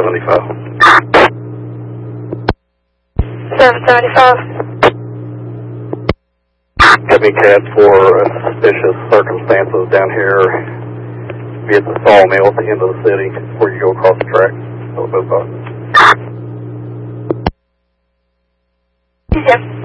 775. 775. Copy CAD for suspicious circumstances down here via the sawmill at the end of the city before you go across the track. So, Yeah.